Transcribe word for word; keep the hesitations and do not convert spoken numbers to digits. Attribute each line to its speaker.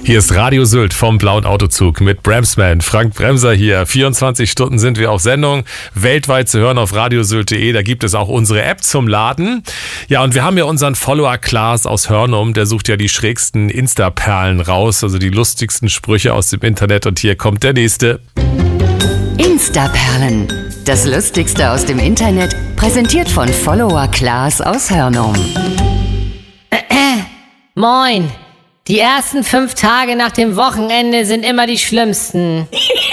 Speaker 1: Hier ist Radio Sylt vom Blauen Autozug mit Bremsman. Frank Bremser hier. vierundzwanzig Stunden sind wir auf Sendung. Weltweit zu hören auf radiosylt punkt de. Da gibt es auch unsere App zum Laden. Ja, und wir haben ja unseren Follower Klaas aus Hörnum. Der sucht ja die schrägsten Insta-Perlen raus. Also die lustigsten Sprüche aus dem Internet. Und hier kommt der nächste.
Speaker 2: Insta-Perlen. Das Lustigste aus dem Internet. Präsentiert von Follower Klaas aus Hörnum.
Speaker 3: Moin. Die ersten fünf Tage nach dem Wochenende sind immer die schlimmsten.